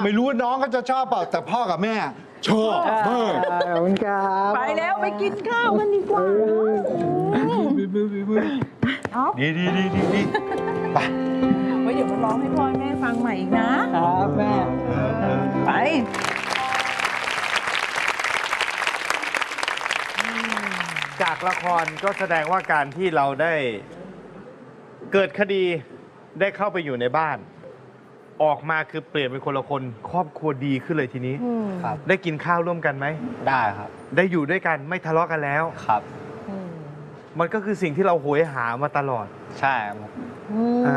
ไม่รู้น้องเขาจะชอบเปล่าแต่พ่อกับแม่ชอบมากขอบคุณครับไปแล้วไปกินข้าวกันดีกว่าดีไปไว้เดี๋ยวมาร้องให้พ่อแม่ฟังใหม่อีกนะครับแม่ไปจากละครก็แสดงว่าการที่เราได้เกิดคดีได้เข้าไปอยู่ในบ้าน ออกมาคือเปลี่ยนเป็นคนละคนครอบครัวดีขึ้นเลยทีนี้ครับได้กินข้าวร่วมกันไหมได้ครับได้อยู่ด้วยกันไม่ทะเลาะกันแล้วครับมันก็คือสิ่งที่เราโหยหามาตลอดใช่ครับ